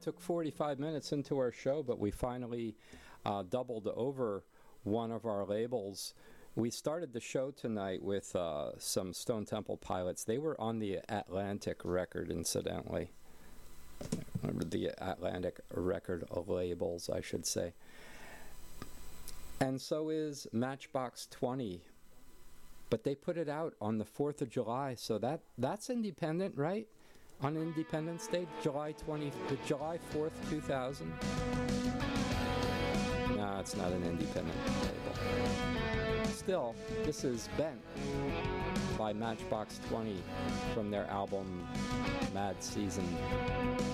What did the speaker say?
took 45 minutes into our show, but we finally doubled over one of our labels. We started the show tonight with some Stone Temple Pilots. They were on the Atlantic record, incidentally. The Atlantic record labels, I should say. And so is Matchbox 20. But they put it out on the 4th of July, so that's independent, right? On Independence Day, July 4th, 2000. No, it's not an independent label. Still, this is Bent by Matchbox 20 from their album Mad Season.